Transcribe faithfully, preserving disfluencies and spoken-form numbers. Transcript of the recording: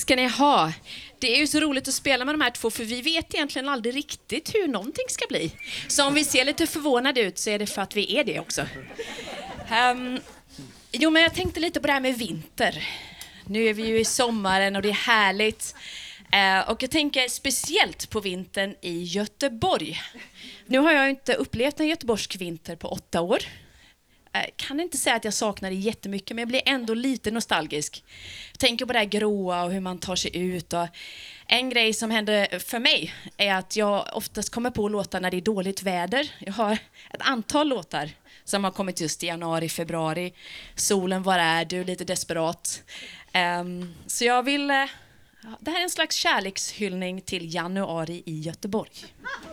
ska ni ha. Det är ju så roligt att spela med de här två, för vi vet egentligen aldrig riktigt hur någonting ska bli. Så om vi ser lite förvånade ut så är det för att vi är det också. Um, jo, men jag tänkte lite på det här med vinter. Nu är vi ju i sommaren och det är härligt. Uh, och jag tänker speciellt på vintern i Göteborg. Nu har jag inte upplevt en göteborgsk vinter på åtta år. Jag kan inte säga att jag saknar det jättemycket, men jag blir ändå lite nostalgisk. Jag tänker på det här gråa och hur man tar sig ut. Och en grej som händer för mig är att jag oftast kommer på låtar när det är dåligt väder. Jag har ett antal låtar som har kommit just i januari, februari. Solen, var är du? Lite desperat. Um, så jag vill... Uh, det här är en slags kärlekshyllning till januari i Göteborg.